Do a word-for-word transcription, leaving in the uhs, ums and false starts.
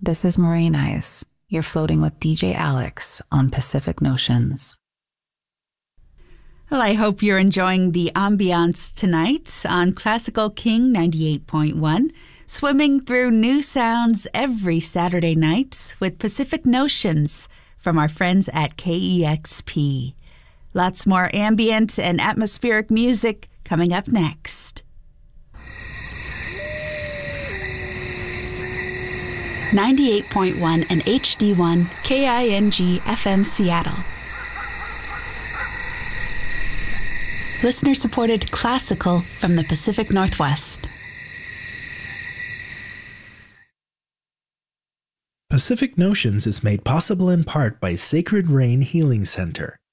This is Marine Ice. You're floating with D J Alex on Pacific Notions. Well, I hope you're enjoying the ambiance tonight on Classical King ninety-eight point one, swimming through new sounds every Saturday night with Pacific Notions from our friends at K E X P. Lots more ambient and atmospheric music coming up next. ninety-eight point one and H D one K I N G F M Seattle. Listener-supported classical from the Pacific Northwest. Pacific Notions is made possible in part by Sacred Rain Healing Center.